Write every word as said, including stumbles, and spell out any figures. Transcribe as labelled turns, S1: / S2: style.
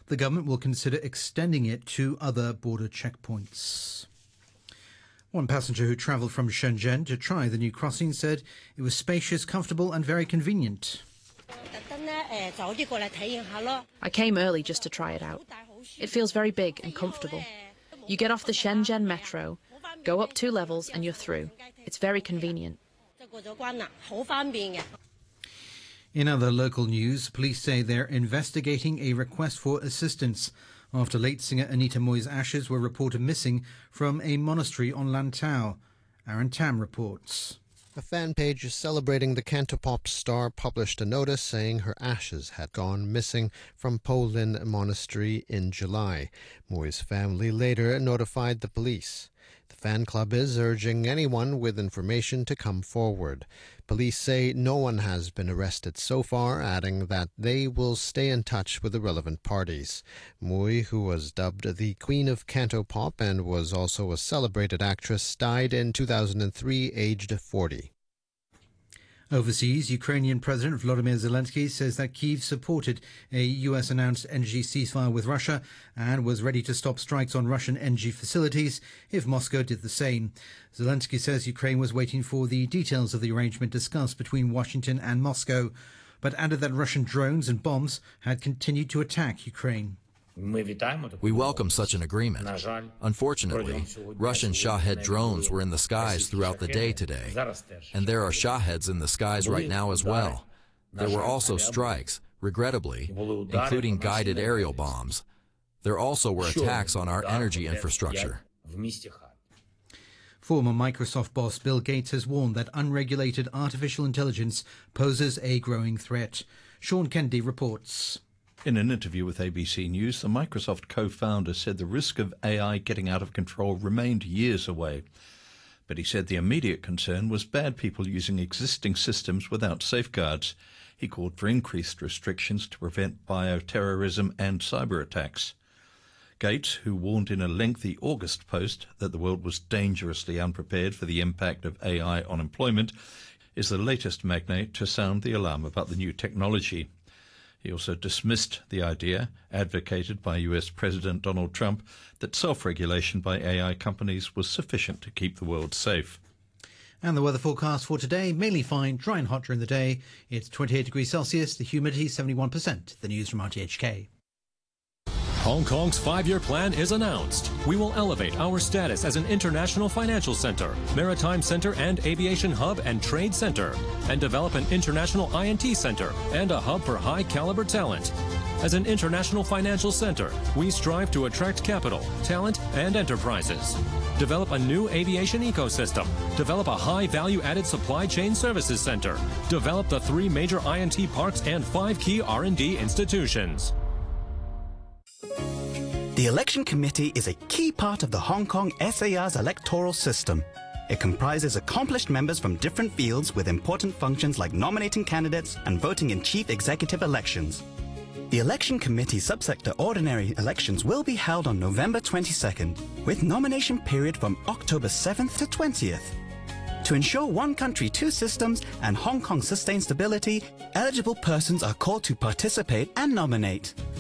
S1: the government will consider extending it to other border checkpoints. One passenger who travelled from Shenzhen to try the new crossing said it was spacious, comfortable and very convenient.
S2: I came early just to try it out. It feels very big and comfortable. You get off the Shenzhen metro, go up two levels and you're through. It's very convenient.
S1: In other local news, police say they're investigating a request for assistance after late singer Anita Mui's ashes were reported missing from a monastery on Lantau. Aaron Tam reports.
S3: A fan page celebrating the Cantopop star published a notice saying her ashes had gone missing from Po Lin Monastery in July. Mui's family later notified the police. The fan club is urging anyone with information to come forward. Police say no one has been arrested so far, adding that they will stay in touch with the relevant parties. Mui, who was dubbed the Queen of Cantopop and was also a celebrated actress, died in two thousand three, aged forty.
S1: Overseas, Ukrainian President Volodymyr Zelensky says that Kyiv supported a U S-announced energy ceasefire with Russia and was ready to stop strikes on Russian energy facilities if Moscow did the same. Zelensky says Ukraine was waiting for the details of the arrangement discussed between Washington and Moscow, but added that Russian drones and bombs had continued to attack Ukraine.
S4: We welcome such an agreement. Unfortunately, Russian Shahed drones were in the skies throughout the day today, and there are Shaheds in the skies right now as well. There were also strikes, regrettably, including guided aerial bombs. There also were attacks on our energy infrastructure.
S1: Former Microsoft boss Bill Gates has warned that unregulated artificial intelligence poses a growing threat. Sean Kennedy reports.
S5: In an interview with A B C News, the Microsoft co-founder said the risk of A I getting out of control remained years away. But he said the immediate concern was bad people using existing systems without safeguards. He called for increased restrictions to prevent bioterrorism and cyber attacks. Gates, who warned in a lengthy August post that the world was dangerously unprepared for the impact of A I on employment, is the latest magnate to sound the alarm about the new technology. He also dismissed the idea, advocated by U S President Donald Trump, that self-regulation by A I companies was sufficient to keep the world safe.
S1: And the weather forecast for today, mainly fine, dry and hot during the day. It's twenty-eight degrees Celsius, the humidity seventy-one percent. The news from R T H K.
S6: Hong Kong's five-year plan is announced. We will elevate our status as an international financial center, maritime center and aviation hub and trade center, and develop an international I and T center and a hub for high-caliber talent. As an international financial center, we strive to attract capital, talent, and enterprises. Develop a new aviation ecosystem. Develop a high-value-added supply chain services center. Develop the three major I and T parks and five key R and D institutions.
S7: The Election Committee is a key part of the Hong Kong S A R's electoral system. It comprises accomplished members from different fields with important functions like nominating candidates and voting in chief executive elections. The Election Committee subsector ordinary elections will be held on November twenty-second, with nomination period from October seventh to twentieth. To ensure one country, two systems and Hong Kong's sustained stability, eligible persons are called to participate and nominate.